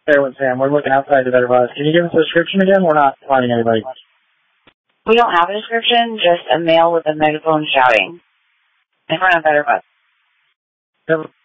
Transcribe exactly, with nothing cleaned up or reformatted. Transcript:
There with Sam. We're looking outside the Better Bus. Can you give us a description again? We're not finding anybody. We don't have a description, just a male with a megaphone shouting in front of Better Bus. Yep.